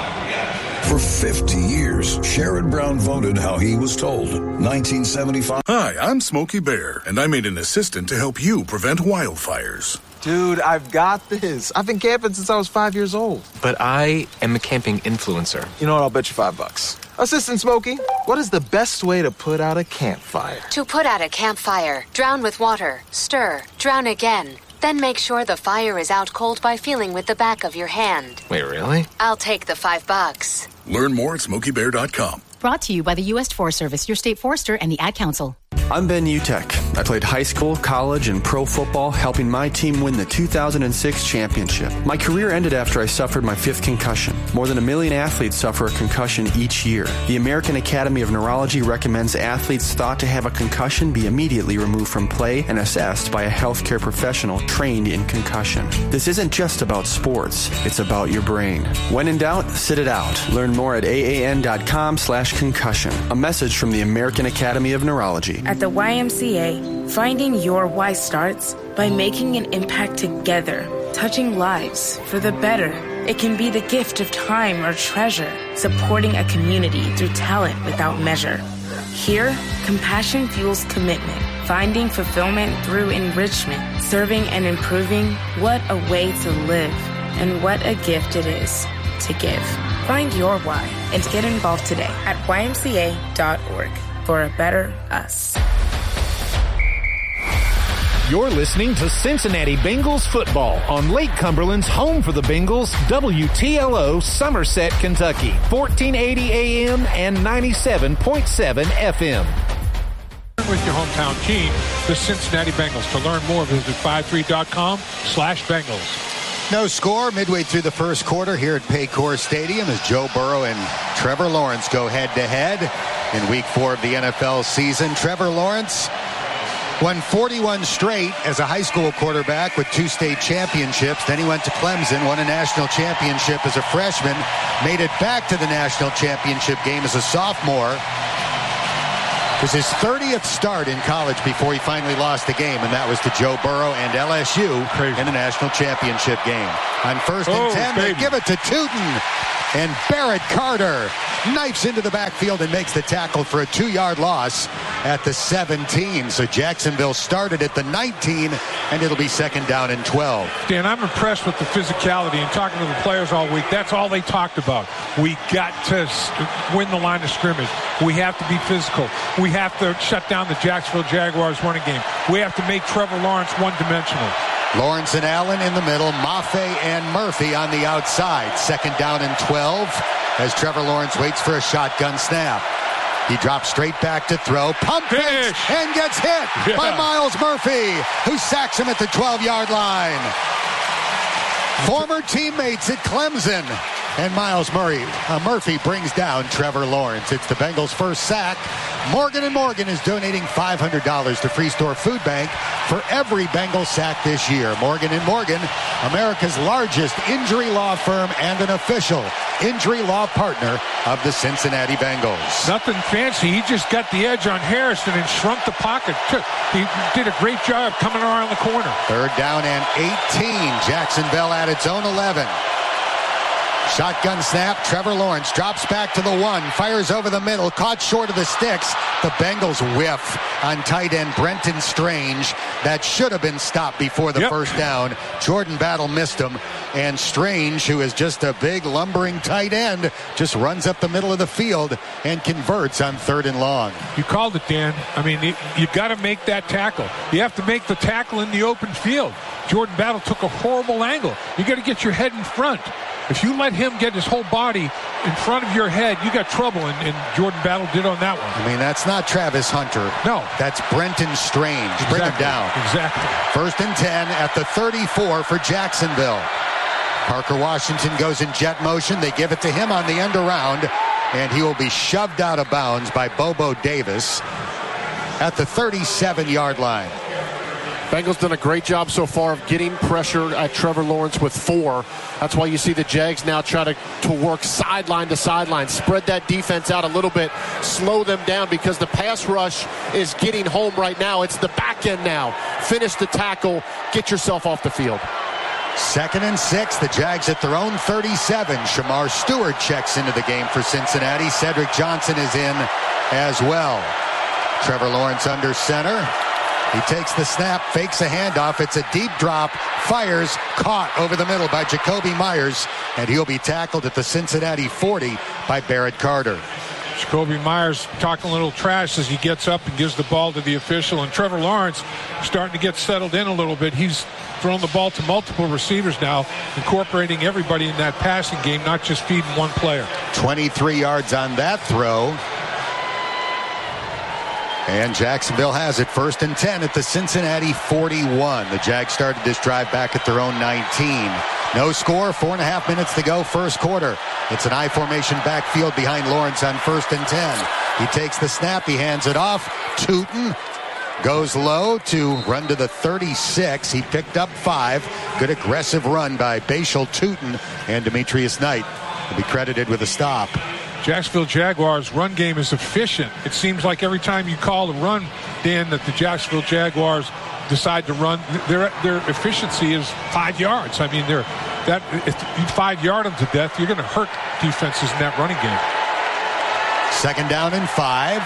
For fifty years, Sherrod Brown voted how he was told. nineteen seventy-five. Hi, I'm Smokey Bear, and I made an assistant to help you prevent wildfires. Dude, I've got this. I've been camping since I was five years old. But I am a camping influencer. You know what? I'll bet you five bucks. Assistant Smokey, what is the best way to put out a campfire? To put out a campfire, drown with water, stir, drown again. Then make sure the fire is out cold by feeling with the back of your hand. Wait, really? I'll take the five bucks. Learn more at smokey bear dot com. Brought to you by the U S Forest Service, your state forester, and the Ad Council. I'm Ben Utek. I played high school, college, and pro football, helping my team win the two thousand six championship. My career ended after I suffered my fifth concussion. More than a million athletes suffer a concussion each year. The American Academy of Neurology recommends athletes thought to have a concussion be immediately removed from play and assessed by a healthcare professional trained in concussion. This isn't just about sports, it's about your brain. When in doubt, sit it out. Learn more at A A N dot com slash concussion. A message from the American Academy of Neurology. At the Y M C A, finding your why starts by making an impact together, touching lives for the better. It can be the gift of time or treasure, supporting a community through talent without measure. Here, compassion fuels commitment, finding fulfillment through enrichment, serving and improving. What a way to live, and what a gift it is to give. Find your why and get involved today at Y M C A dot org for a better us. You're listening to Cincinnati Bengals football on Lake Cumberland's home for the Bengals, W T L O, Somerset, Kentucky, fourteen eighty A M and ninety-seven point seven F M. With your hometown team, the Cincinnati Bengals. To learn more, visit five three dot com slash Bengals. No score midway through the first quarter here at Paycor Stadium as Joe Burrow and Trevor Lawrence go head-to-head in week four of the N F L season. Trevor Lawrence won forty-one straight as a high school quarterback with two state championships. Then he went to Clemson, won a national championship as a freshman, made it back to the national championship game as a sophomore. It was his thirtieth start in college before he finally lost the game, and that was to Joe Burrow and L S U Crazy. in a national championship game. On first and oh, ten, baby. they give it to Tootin, and Barrett Carter knifes into the backfield and makes the tackle for a two-yard loss at the seventeen. So Jacksonville started at the nineteen, and it'll be second down and twelve. Dan, I'm impressed with the physicality, and talking to the players all week, that's all they talked about. We got to win the line of scrimmage. We have to be physical. We have to shut down the Jacksonville Jaguars running game. We have to make Trevor Lawrence one-dimensional. Lawrence and Allen in the middle, Maffei and Murphy on the outside. Second down and twelve as Trevor Lawrence waits for a shotgun snap. He drops straight back to throw, pump fakes, and gets hit yeah. by Myles Murphy, who sacks him at the twelve-yard line. Former teammates at Clemson. And Myles Murray, uh, Murphy brings down Trevor Lawrence. It's the Bengals' first sack. Morgan and Morgan is donating five hundred dollars to Free Store Food Bank for every Bengals sack this year. Morgan and Morgan, America's largest injury law firm and an official injury law partner of the Cincinnati Bengals. Nothing fancy. He just got the edge on Harrison and shrunk the pocket. He did a great job coming around the corner. Third down and eighteen. Jacksonville at its own eleven. Shotgun snap. Trevor Lawrence drops back to the one, fires over the middle, caught short of the sticks. The Bengals whiff on tight end Brenton Strange. That should have been stopped before the yep. first down. Jordan Battle missed him, and Strange, who is just a big lumbering tight end, just runs up the middle of the field and converts on third and long. You called it, Dan. I mean, you, you got to make that tackle. You have to make the tackle in the open field. Jordan Battle took a horrible angle. You got to get your head in front. If you let him get his whole body in front of your head, you got trouble, and, and Jordan Battle did on that one. I mean, that's not Travis Hunter. No. That's Brenton Strange. Exactly. Bring him down. Exactly. First and ten at the thirty-four for Jacksonville. Parker Washington goes in jet motion. They give it to him on the end around, and he will be shoved out of bounds by Bobo Davis at the thirty-seven-yard line. Bengals done a great job so far of getting pressure at Trevor Lawrence with four. That's why you see the Jags now try to, to work sideline to sideline, spread that defense out a little bit, slow them down because the pass rush is getting home right now. It's the back end now. Finish the tackle, get yourself off the field. Second and six, the Jags at their own thirty-seven. Shamar Stewart checks into the game for Cincinnati. Cedric Johnson is in as well. Trevor Lawrence under center. He takes the snap, fakes a handoff. It's a deep drop, fires, caught over the middle by Jacoby Myers, and he'll be tackled at the Cincinnati forty by Barrett Carter. Jacoby Myers talking a little trash as he gets up and gives the ball to the official, and Trevor Lawrence starting to get settled in a little bit. He's thrown the ball to multiple receivers now, incorporating everybody in that passing game, not just feeding one player. twenty-three yards on that throw. And Jacksonville has it first and ten at the Cincinnati forty-one. The Jags started this drive back at their own nineteen. No score, four and a half minutes to go, first quarter. It's an I formation backfield behind Lawrence on first and ten. He takes the snap, he hands it off. Tootin goes low to run to the thirty-six. He picked up five. Good aggressive run by Bashal Tootin, and Demetrius Knight will be credited with a stop. Jacksonville Jaguars' run game is efficient. It seems like every time you call a run, Dan, that the Jacksonville Jaguars decide to run, their their efficiency is five yards. I mean, they're that if you five yard them to death, you're going to hurt defenses in that running game. Second down and five.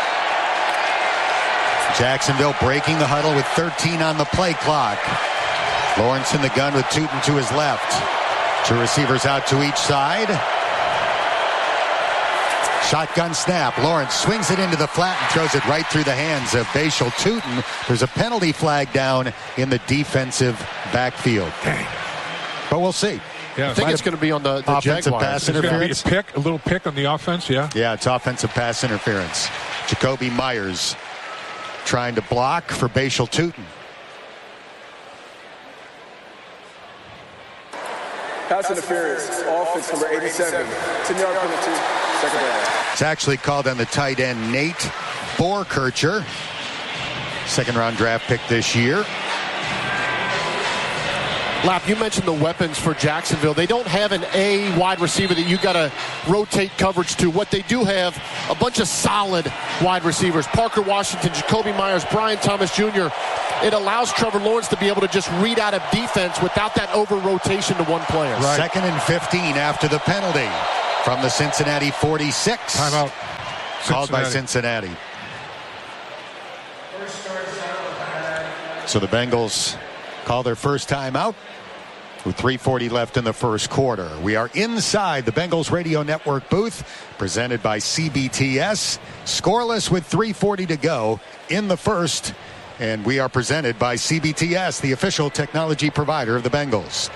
Jacksonville breaking the huddle with thirteen on the play clock. Lawrence in the gun with Tootin to his left. Two receivers out to each side. Shotgun snap. Lawrence swings it into the flat and throws it right through the hands of Bashal Tutin. There's a penalty flag down in the defensive backfield. Dang. But we'll see. Yeah, I think it's going to be on the, the offensive Jaguars. pass It's going to be a interference. pick, a little pick on the offense, yeah. Yeah, it's offensive pass interference. Jacoby Myers trying to block for Bashal Tutin. Pass interference, offense number eighty-seven. ten-yard penalty, second down. It's actually called on the tight end Nate Borkircher. Second round draft pick this year. Lap, you mentioned the weapons for Jacksonville. They don't have an A wide receiver that you got to rotate coverage to. What they do have, a bunch of solid wide receivers. Parker Washington, Jacoby Myers, Brian Thomas Junior It allows Trevor Lawrence to be able to just read out of defense without that over-rotation to one player. Right. Second and fifteen after the penalty from the Cincinnati forty-six. Timeout. Called by Cincinnati. So the Bengals call their first time out with three forty left in the first quarter. We are inside the Bengals Radio Network booth presented by C B T S. Scoreless with three forty to go in the first. And we are presented by C B T S, the official technology provider of the Bengals.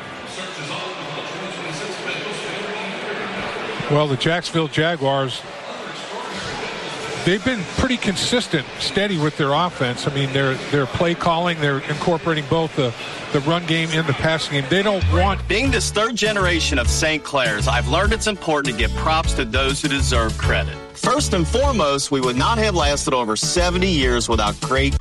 Well, the Jacksonville Jaguars, they've been pretty consistent, steady with their offense. I mean, their their play calling, they're incorporating both the, the run game and the passing game. They don't want... Being this third generation of Saint Clair's, I've learned it's important to give props to those who deserve credit. First and foremost, we would not have lasted over seventy years without great...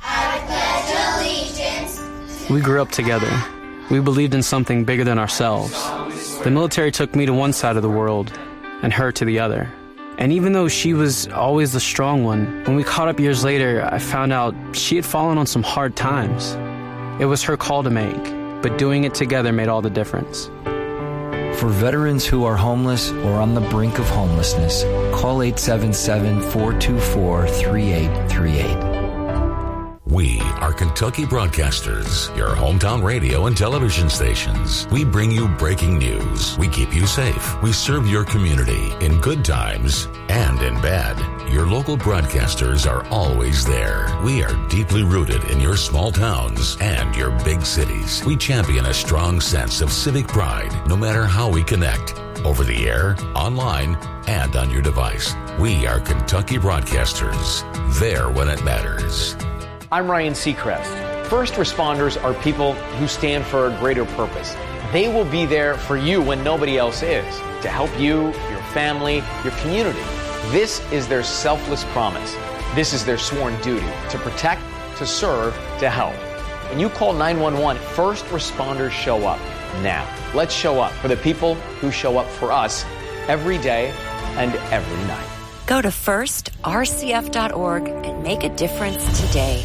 We grew up together. We believed in something bigger than ourselves. The military took me to one side of the world and her to the other. And even though she was always the strong one, when we caught up years later, I found out she had fallen on some hard times. It was her call to make, but doing it together made all the difference. For veterans who are homeless or on the brink of homelessness, call eight seven seven, four two four, three eight three eight. We are Kentucky Broadcasters, your hometown radio and television stations. We bring you breaking news. We keep you safe. We serve your community in good times and in bad. Your local broadcasters are always there. We are deeply rooted in your small towns and your big cities. We champion a strong sense of civic pride, no matter how we connect. Over the air, online, and on your device. We are Kentucky Broadcasters. There when it matters. I'm Ryan Seacrest. First responders are people who stand for a greater purpose. They will be there for you when nobody else is, to help you, your family, your community. This is their selfless promise. This is their sworn duty, to protect, to serve, to help. When you call nine one one, first responders show up now. Let's show up for the people who show up for us every day and every night. Go to first R C F dot org and make a difference today.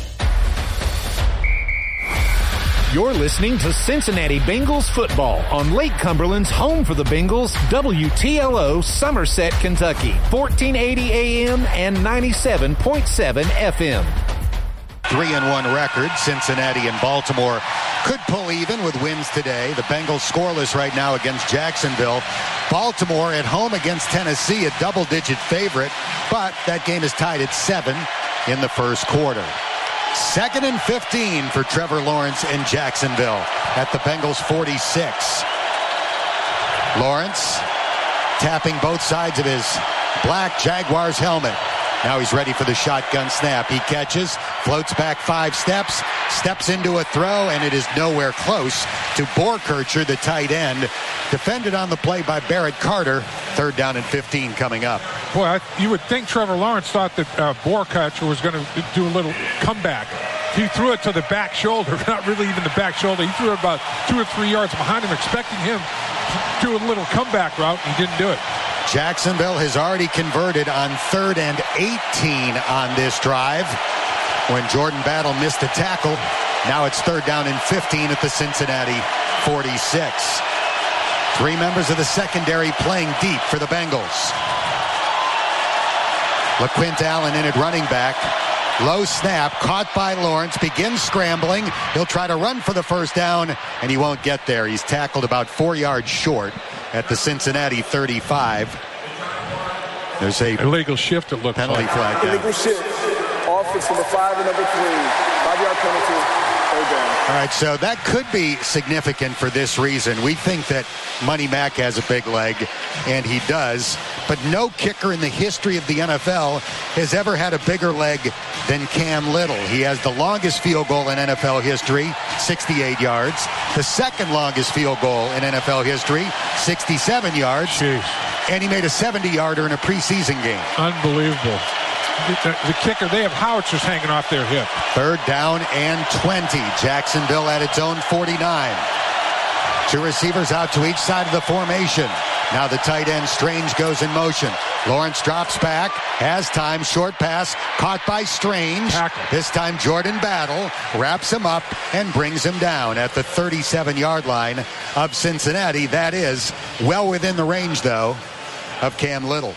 You're listening to Cincinnati Bengals football on Lake Cumberland's home for the Bengals, W T L O, Somerset, Kentucky, fourteen eighty A M and ninety-seven point seven F M. Three and one record. Cincinnati and Baltimore could pull even with wins today. The Bengals scoreless right now against Jacksonville. Baltimore at home against Tennessee, a double-digit favorite, but that game is tied at seven in the first quarter. Second and fifteen for Trevor Lawrence in Jacksonville at the Bengals forty-six. Lawrence tapping both sides of his black Jaguars helmet. Now he's ready for the shotgun snap. He catches, floats back five steps, steps into a throw, and it is nowhere close to Borkircher, the tight end. Defended on the play by Barrett Carter. Third down and fifteen coming up. Boy, I, you would think Trevor Lawrence thought that uh, Borkircher was going to do a little comeback. He threw it to the back shoulder, not really even the back shoulder. He threw it about two or three yards behind him, expecting him to do a little comeback route, and he didn't do it. Jacksonville has already converted on third and eighteen on this drive when Jordan Battle missed a tackle. Now it's third down and fifteen at the Cincinnati forty-six. Three members of the secondary playing deep for the Bengals. LaQuint Allen in at running back. Low snap, caught by Lawrence, begins scrambling. He'll try to run for the first down, and he won't get there. He's tackled about four yards short at the Cincinnati thirty-five. There's a illegal shift, it looks penalty like. flag down. Illegal shift. Offense number five and number three. Five-yard penalty. Third down. All right, so that could be significant for this reason. We think that Money Mack has a big leg, and he does, but no kicker in the history of the N F L has ever had a bigger leg than Cam Little. He has the longest field goal in N F L history, sixty-eight yards. The second longest field goal in N F L history, sixty-seven yards. Jeez. And he made a seventy-yarder in a preseason game. Unbelievable. The, the kicker, they have howitzers hanging off their hip. Third down and twenty. Jacksonville at its own forty-nine. Two receivers out to each side of the formation. Now the tight end Strange goes in motion. Lawrence drops back, has time, short pass, caught by Strange. Tackle. This time Jordan Battle wraps him up and brings him down at the thirty-seven-yard line of Cincinnati. That is well within the range, though, of Cam Little.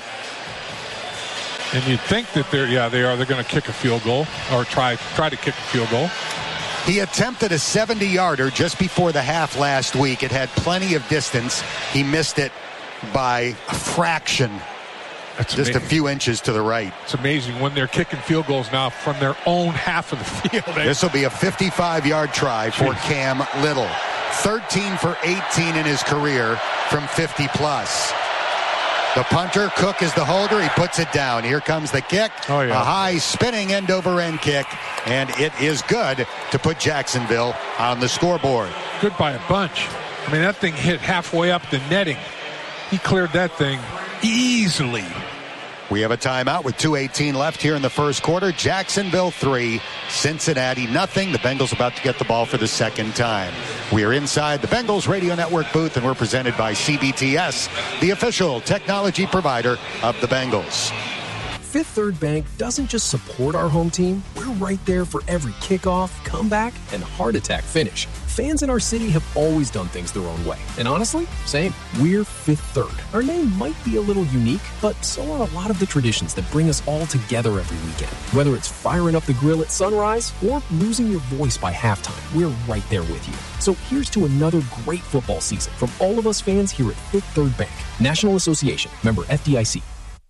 And you'd think that they're, yeah, they are. They're going to kick a field goal or try try to kick a field goal. He attempted a seventy-yarder just before the half last week. It had plenty of distance. He missed it by a fraction. That's just amazing. A few inches to the right. It's amazing when they're kicking field goals now from their own half of the field. This will be a fifty-five-yard try for Jeez. Cam Little. thirteen for eighteen in his career from fifty plus. The punter, Cook, is the holder. He puts it down. Here comes the kick. Oh, yeah. A high spinning end-over-end kick, and it is good to put Jacksonville on the scoreboard. Good by a bunch. I mean, that thing hit halfway up the netting. He cleared that thing easily. We have a timeout with two eighteen left here in the first quarter. Jacksonville three, Cincinnati nothing. The Bengals about to get the ball for the second time. We are inside the Bengals Radio Network booth, and we're presented by C B T S, the official technology provider of the Bengals. Fifth Third Bank doesn't just support our home team. We're right there for every kickoff, comeback, and heart attack finish. Fans in our city have always done things their own way. And honestly, same. We're Fifth Third. Our name might be a little unique, but so are a lot of the traditions that bring us all together every weekend. Whether it's firing up the grill at sunrise or losing your voice by halftime, we're right there with you. So here's to another great football season from all of us fans here at Fifth Third Bank. National Association. Member F D I C.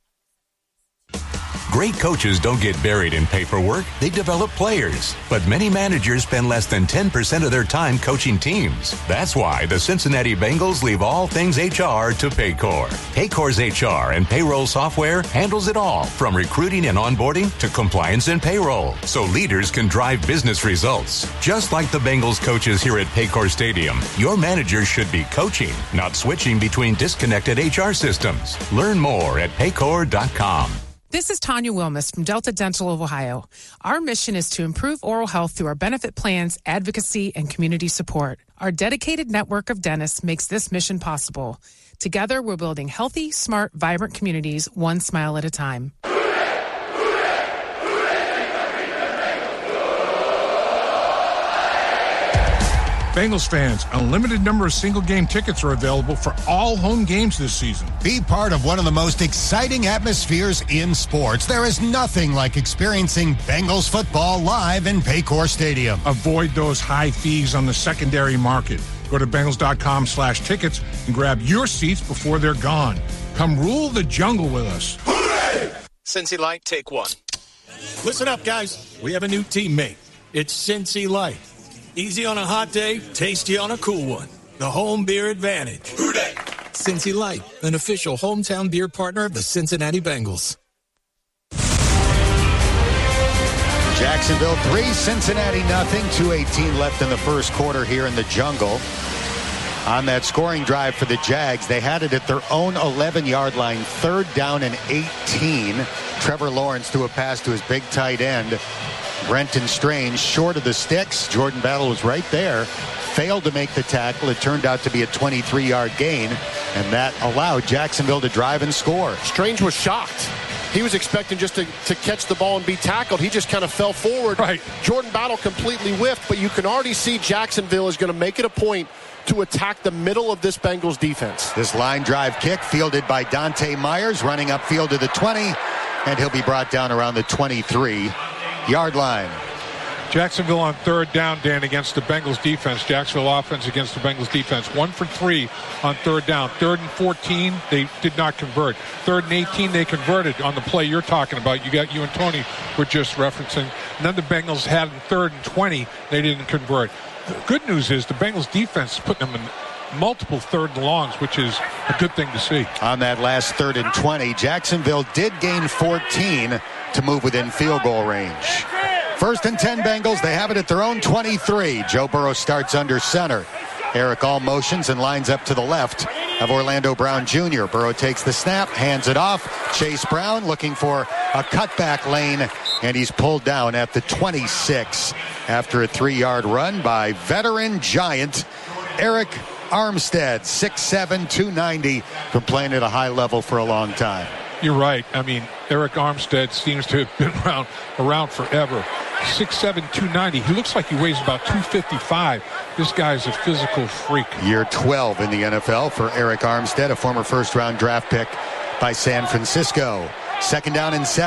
Great coaches don't get buried in paperwork. They develop players. But many managers spend less than ten percent of their time coaching teams. That's why the Cincinnati Bengals leave all things H R to Paycor. Paycor's H R and payroll software handles it all, from recruiting and onboarding to compliance and payroll, so leaders can drive business results. Just like the Bengals coaches here at Paycor Stadium, your manager should be coaching, not switching between disconnected H R systems. Learn more at paycor dot com. This is Tanya Wilmus from Delta Dental of Ohio. Our mission is to improve oral health through our benefit plans, advocacy, and community support. Our dedicated network of dentists makes this mission possible. Together, we're building healthy, smart, vibrant communities, one smile at a time. Bengals fans, a limited number of single-game tickets are available for all home games this season. Be part of one of the most exciting atmospheres in sports. There is nothing like experiencing Bengals football live in Paycor Stadium. Avoid those high fees on the secondary market. Go to Bengals.com slash tickets and grab your seats before they're gone. Come rule the jungle with us. Hooray! Cincy Light, take one. Listen up, guys. We have a new teammate. It's Cincy Light. Easy on a hot day, tasty on a cool one. The home beer advantage. Hooray! Cincy Light, an official hometown beer partner of the Cincinnati Bengals. Jacksonville three, Cincinnati nothing. two eighteen left in the first quarter here in the jungle. On that scoring drive for the Jags, they had it at their own eleven-yard line, third down and eighteen. Trevor Lawrence threw a pass to his big tight end, Brenton Strange, short of the sticks. Jordan Battle was right there. Failed to make the tackle. It turned out to be a twenty-three-yard gain, and that allowed Jacksonville to drive and score. Strange was shocked. He was expecting just to, to catch the ball and be tackled. He just kind of fell forward. Right. Jordan Battle completely whiffed, but you can already see Jacksonville is going to make it a point to attack the middle of this Bengals defense. This line drive kick fielded by Dante Myers, running upfield to the twenty, and he'll be brought down around the twenty-three-yard line. Jacksonville on third down, Dan, against the Bengals defense. Jacksonville offense against the Bengals defense. One for three on third down. Third and fourteen, they did not convert. Third and eighteen, they converted on the play you're talking about. You got you and Tony were just referencing. And then the Bengals had third and twenty, they didn't convert. The good news is the Bengals defense is putting them in multiple third and longs, which is a good thing to see. On that last third and twenty, Jacksonville did gain fourteen to move within field goal range. First and ten Bengals, they have it at their own twenty-three. Joe Burrow starts under center. Eric all motions and lines up to the left of Orlando Brown Junior Burrow takes the snap, hands it off. Chase Brown looking for a cutback lane, and he's pulled down at the twenty-six after a three-yard run by veteran giant Eric Armstead, six seven, two ninety, from playing at a high level for a long time. You're right. I mean, Eric Armstead seems to have been around around forever. six seven, two ninety. He looks like he weighs about two fifty-five. This guy's a physical freak. Year twelve in the N F L for Eric Armstead, a former first-round draft pick by San Francisco. Second down and seven.